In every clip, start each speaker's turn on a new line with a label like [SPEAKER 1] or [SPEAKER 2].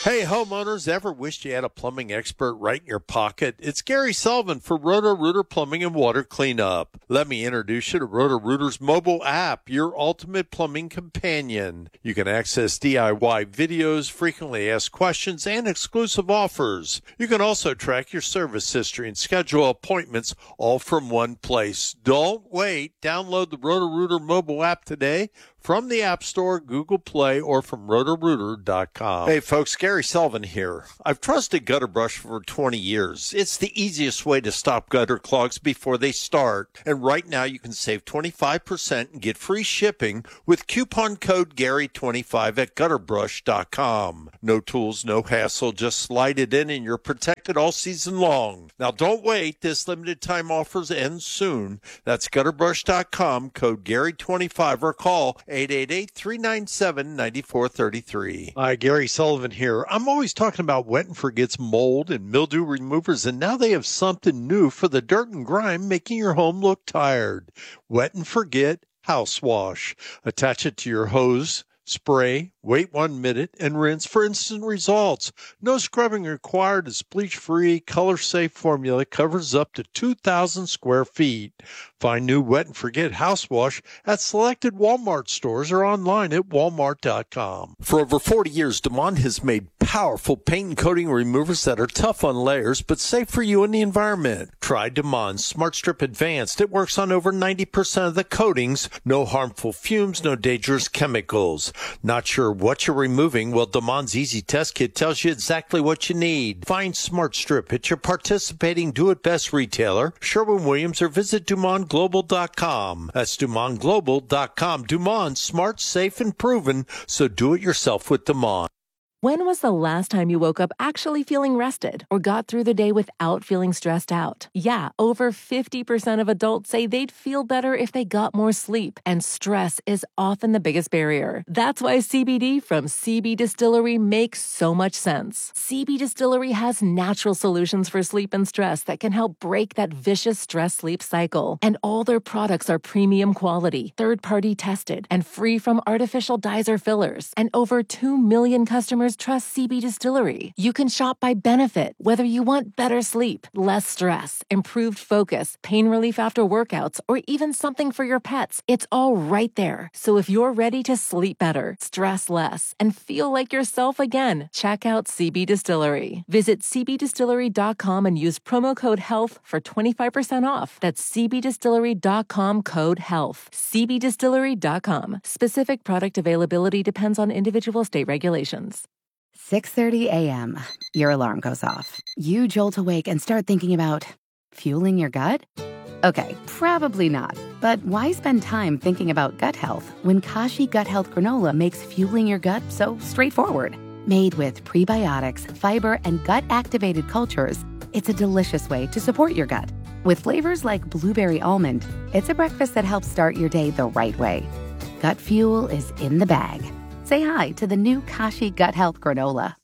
[SPEAKER 1] Hey, homeowners, ever wished you had a plumbing expert right in your pocket? It's Gary Sullivan for Roto-Rooter Plumbing and Water Cleanup. Let me introduce you to Roto-Rooter's mobile app, your ultimate plumbing companion. You can access DIY videos, frequently asked questions, and exclusive offers. You can also track your service history and schedule appointments all from one place. Don't wait. Download the Roto-Rooter mobile app today from the App Store, Google Play, or from rotorooter.com. Hey folks, Gary Sullivan here. I've trusted Gutter Brush for 20 years. It's the easiest way to stop gutter clogs before they start. And right now you can save 25% and get free shipping with coupon code Gary25 at gutterbrush.com. No tools, no hassle, just slide it in and you're protected all season long. Now don't wait, this limited time offers end soon. That's gutterbrush.com, code Gary25, or call 888-397-9433. Hi, Gary Sullivan here. I'm always talking about Wet and Forget's mold and mildew removers, and now they have something new for the dirt and grime, making your home look tired. Wet and Forget House Wash. Attach it to your hose, spray, wait 1 minute, and rinse for instant results. No scrubbing required. This bleach-free, color-safe formula covers up to 2,000 square feet. Find new Wet and Forget House Wash at selected Walmart stores or online at walmart.com. For over 40 years, Damon has made powerful paint and coating removers that are tough on layers but safe for you and the environment. Try Damon Smart Strip Advanced. It works on over 90% of the coatings. No harmful fumes, no dangerous chemicals. Not sure what you're removing? Well, Damon's Easy Test Kit tells you exactly what you need. Find Smart Strip at your participating Do-It-Best retailer, Sherwin-Williams, or visit DumontGlobal.com. That's DumontGlobal.com. Dumont, smart, safe, and proven, so do it yourself with Dumont.
[SPEAKER 2] When was the last time you woke up actually feeling rested or got through the day without feeling stressed out? Yeah, over 50% of adults say they'd feel better if they got more sleep, and stress is often the biggest barrier. That's why CBD from CB Distillery makes so much sense. CB Distillery has natural solutions for sleep and stress that can help break that vicious stress-sleep cycle. And all their products are premium quality, third-party tested, and free from artificial dyes or fillers. And over 2 million customers trust CB Distillery. You can shop by benefit, whether you want better sleep, less stress, improved focus, pain relief after workouts, or even something for your pets. It's all right there. So if you're ready to sleep better, stress less, and feel like yourself again, check out CB Distillery. Visit cbdistillery.com and use promo code HEALTH for 25% off. That's cbdistillery.com, code HEALTH. cbdistillery.com. Specific product availability depends on individual state regulations.
[SPEAKER 3] 6:30 a.m. Your alarm goes off. You jolt awake and start thinking about fueling your gut? Okay, probably not. But why spend time thinking about gut health when Kashi Gut Health Granola makes fueling your gut so straightforward? Made with prebiotics, fiber, and gut-activated cultures, it's a delicious way to support your gut. With flavors like blueberry almond, it's a breakfast that helps start your day the right way. Gut fuel is in the bag. Say hi to the new Kashi Gut Health Granola.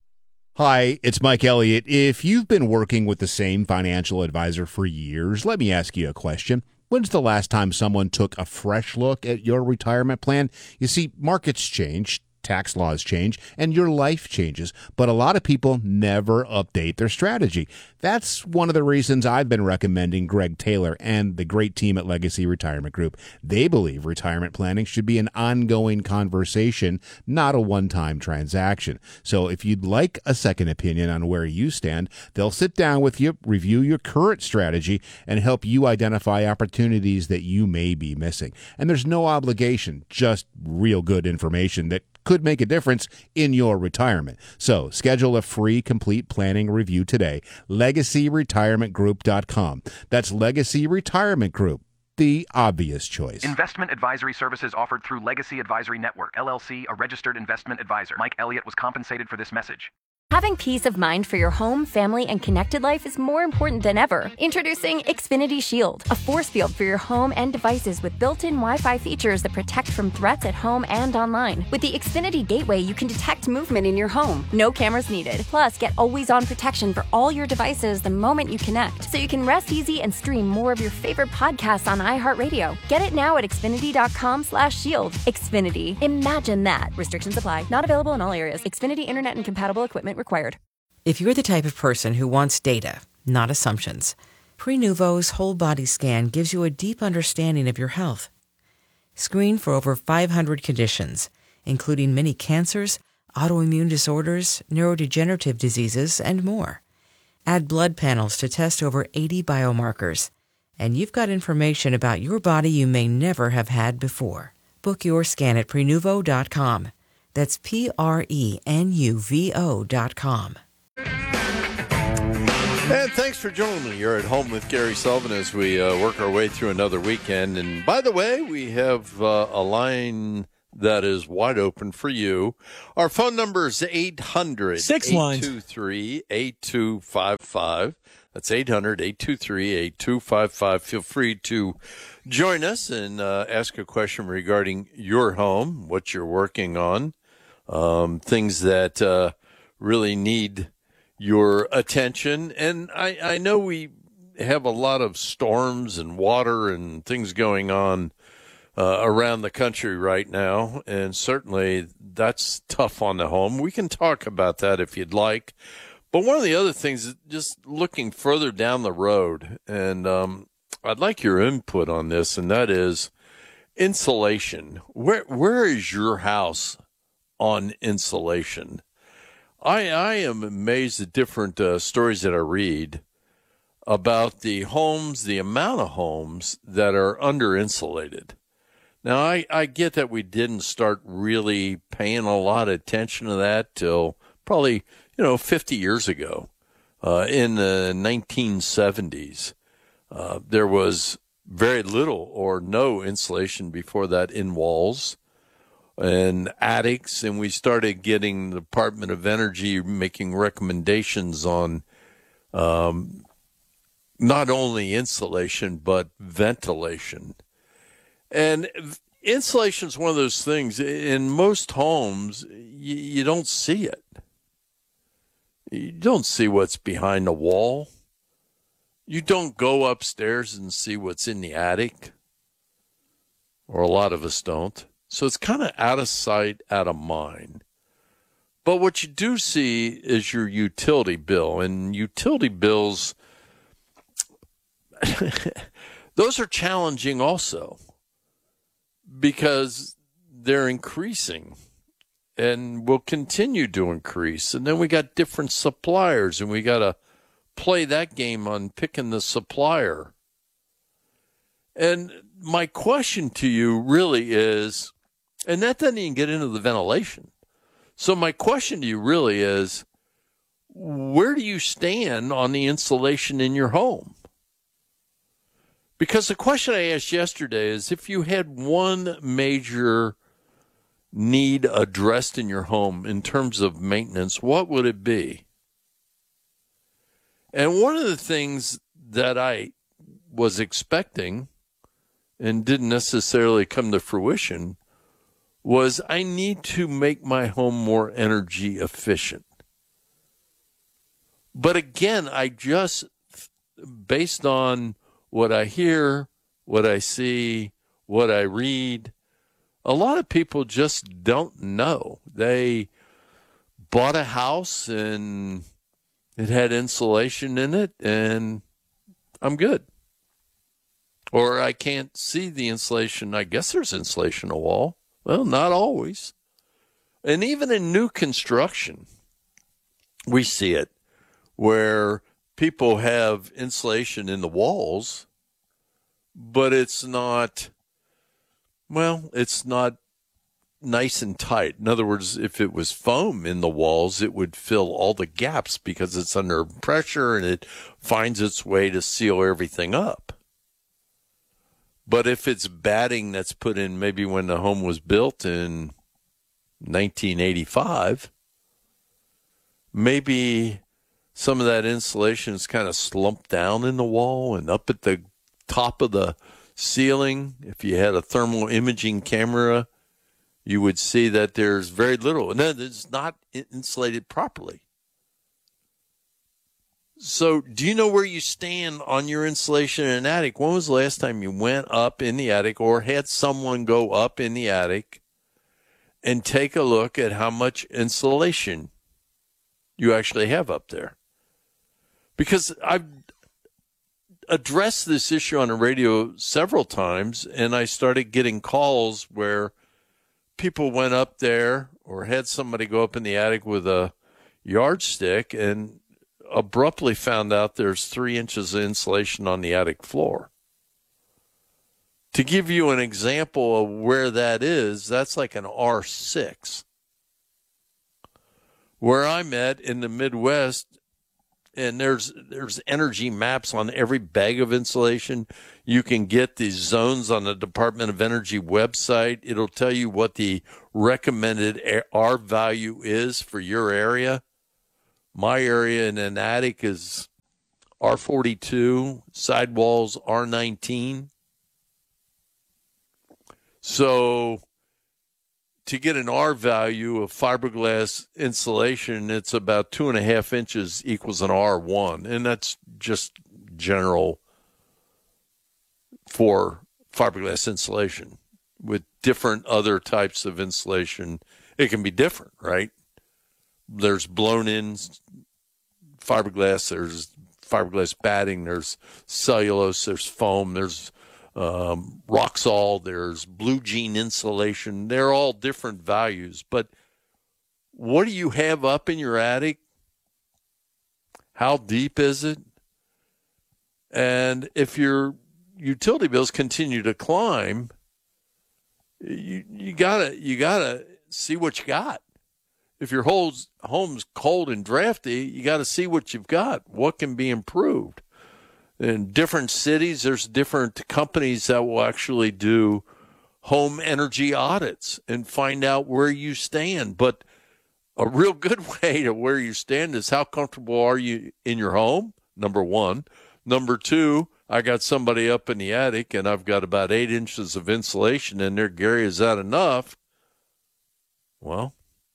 [SPEAKER 4] Hi, it's Mike Elliott. If you've been working with the same financial advisor for years, let me ask you a question. When's the last time someone took a fresh look at your retirement plan? You see, markets change, tax laws change, and your life changes, but a lot of people never update their strategy. That's one of the reasons I've been recommending Greg Taylor and the great team at Legacy Retirement Group. They believe retirement planning should be an ongoing conversation, not a one-time transaction. So if you'd like a second opinion on where you stand, they'll sit down with you, review your current strategy, and help you identify opportunities that you may be missing. And there's no obligation, just real good information that could make a difference in your retirement. So schedule a free complete planning review today. LegacyRetirementGroup.com. That's Legacy Retirement Group, the obvious choice.
[SPEAKER 5] Investment advisory services offered through Legacy Advisory Network, LLC, a registered investment advisor. Mike Elliott was compensated for this message.
[SPEAKER 6] Having peace of mind for your home, family, and connected life is more important than ever. Introducing Xfinity Shield, a force field for your home and devices with built-in Wi-Fi features that protect from threats at home and online. With the Xfinity Gateway, you can detect movement in your home. No cameras needed. Plus, get always-on protection for all your devices the moment you connect, so you can rest easy and stream more of your favorite podcasts on iHeartRadio. Get it now at Xfinity.com/shield. Xfinity. Imagine that. Restrictions apply. Not available in all areas. Xfinity Internet and compatible equipment required.
[SPEAKER 7] If you're the type of person who wants data, not assumptions, Prenuvo's whole body scan gives you a deep understanding of your health. Screen for over 500 conditions, including many cancers, autoimmune disorders, neurodegenerative diseases, and more. Add blood panels to test over 80 biomarkers, and you've got information about your body you may never have had before. Book your scan at Prenuvo.com. That's Prenuvo.com.
[SPEAKER 1] And thanks for joining me. You're at home with Gary Sullivan as we work our way through another weekend. And by the way, we have a line that is wide open for you. Our phone number is 800-823-8255. That's 800-823-8255. Feel free to join us and ask a question regarding your home, what you're working on, things that really need your attention. And I know we have a lot of storms and water and things going on around the country right now, and certainly that's tough on the home. We can talk about that if you'd like. But one of the other things is just looking further down the road, and I'd like your input on this, and that is insulation. Where is your house on insulation? I am amazed at different stories that I read about the homes, the amount of homes that are under-insulated. Now, I get that we didn't start really paying a lot of attention to that till probably, 50 years ago. In the 1970s, there was very little or no insulation before that in walls and attics, and we started getting the Department of Energy making recommendations on not only insulation but ventilation. And insulation is one of those things, in most homes, you don't see it. You don't see what's behind the wall. You don't go upstairs and see what's in the attic, or a lot of us don't. So it's kind of out of sight, out of mind. But what you do see is your utility bill, and utility bills, those are challenging also, because they're increasing and will continue to increase. And then we got different suppliers, and we got to play that game on picking the supplier. And my question to you really is, and that doesn't even get into the ventilation. So my question to you really is, where do you stand on the insulation in your home? Because the question I asked yesterday is, if you had one major need addressed in your home in terms of maintenance, what would it be? And one of the things that I was expecting and didn't necessarily come to fruition was, I need to make my home more energy efficient. But again, I just, based on what I hear, what I see, what I read, a lot of people just don't know. They bought a house and it had insulation in it, and I'm good. Or I can't see the insulation. I guess there's insulation on the wall. Well, not always. And even in new construction, we see it, where people have insulation in the walls, but it's not nice and tight. In other words, if it was foam in the walls, it would fill all the gaps because it's under pressure and it finds its way to seal everything up. But if it's batting that's put in maybe when the home was built in 1985, maybe some of that insulation is kind of slumped down in the wall and up at the top of the ceiling. If you had a thermal imaging camera, you would see that there's very little, and then it's not insulated properly. So do you know where you stand on your insulation in an attic? When was the last time you went up in the attic or had someone go up in the attic and take a look at how much insulation you actually have up there? Because I've addressed this issue on the radio several times, and I started getting calls where people went up there or had somebody go up in the attic with a yardstick and abruptly found out there's 3 inches of insulation on the attic floor. To give you an example of where that is, that's like an R6. Where I'm at in the Midwest, and there's energy maps on every bag of insulation. You can get these zones on the Department of Energy website. It'll tell you what the recommended R value is for your area. My area in an attic is R42, sidewalls R19. So to get an R value of fiberglass insulation, it's about 2.5 inches equals an R1. And that's just general for fiberglass insulation. With different other types of insulation, it can be different, right? There's blown-in fiberglass, there's fiberglass batting, there's cellulose, there's foam, there's Roxol, there's blue jean insulation. They're all different values. But what do you have up in your attic? How deep is it? And if your utility bills continue to climb, you gotta see what you got. If your home's cold and drafty, you got to see what you've got. What can be improved? In different cities, there's different companies that will actually do home energy audits and find out where you stand. But a real good way to where you stand is how comfortable are you in your home, number one. Number two, I got somebody up in the attic, and I've got about 8 inches of insulation in there. Gary, is that enough? Well,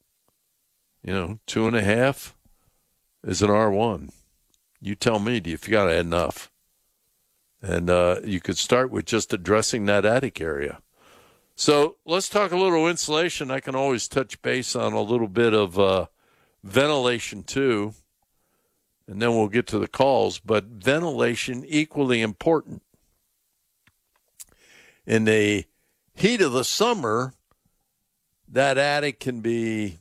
[SPEAKER 1] 2.5 is an R1. You tell me, if you got enough. And you could start with just addressing that attic area. So let's talk a little insulation. I can always touch base on a little bit of ventilation too. And then we'll get to the calls. But ventilation, equally important. In the heat of the summer, that attic can be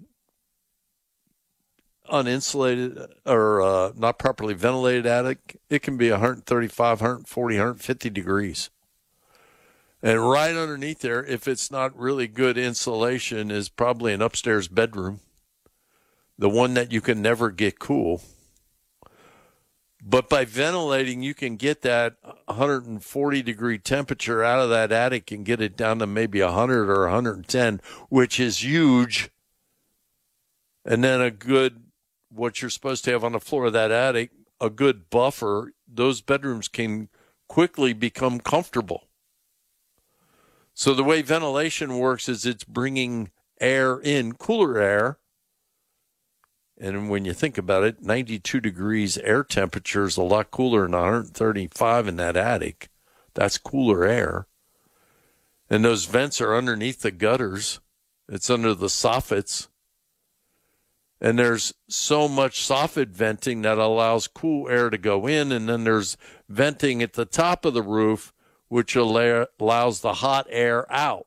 [SPEAKER 1] uninsulated or not properly ventilated attic. It can be 135, 140, 150 degrees. And right underneath there, if it's not really good insulation, is probably an upstairs bedroom, the one that you can never get cool. But by ventilating, you can get that 140 degree temperature out of that attic and get it down to maybe 100 or 110, which is huge. And then what you're supposed to have on the floor of that attic, a good buffer. Those bedrooms can quickly become comfortable. So the way ventilation works is it's bringing air in, cooler air. And when you think about it, 92 degrees air temperature is a lot cooler than 135 in that attic. That's cooler air. And those vents are underneath the gutters. It's under the soffits. And there's so much soffit venting that allows cool air to go in. And then there's venting at the top of the roof, which allows the hot air out.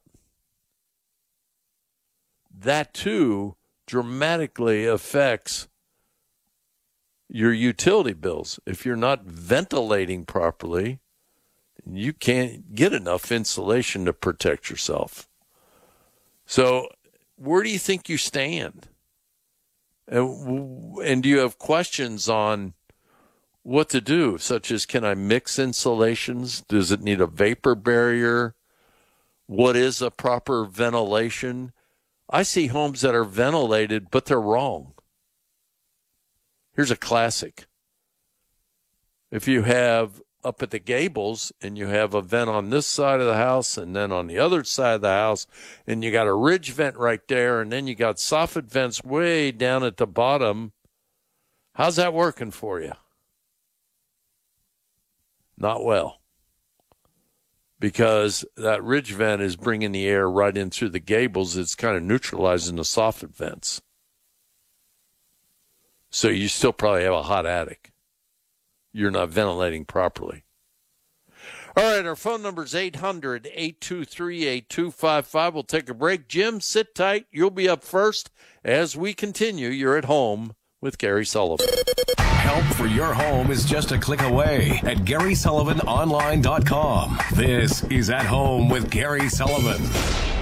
[SPEAKER 1] That, too, dramatically affects your utility bills. If you're not ventilating properly, you can't get enough insulation to protect yourself. So where do you think you stand? And do you have questions on what to do, such as, can I mix insulations? Does it need a vapor barrier? What is a proper ventilation? I see homes that are ventilated, but they're wrong. Here's a classic. If you have up at the gables and you have a vent on this side of the house and then on the other side of the house, and you got a ridge vent right there, and then you got soffit vents way down at the bottom, how's that working for you? Not well. Because that ridge vent is bringing the air right in through the gables. It's kind of neutralizing the soffit vents. So you still probably have a hot attic. You're not ventilating properly. All right, our phone number is 800-823-8255. We'll take a break. Jim, sit tight. You'll be up first. As we continue, you're at home with Gary Sullivan.
[SPEAKER 8] Help for your home is just a click away at GarySullivanOnline.com. This is At Home with Gary Sullivan.